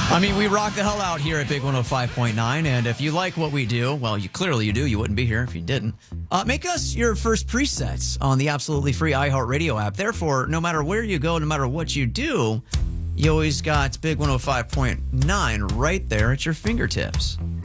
I mean, we rock the hell out here at Big 105.9, and if you like what we do, well, you do. You wouldn't be here if you didn't. Make us your first presets on the absolutely free iHeartRadio app. Therefore, no matter where you go, no matter what you do, you always got Big 105.9 right there at your fingertips.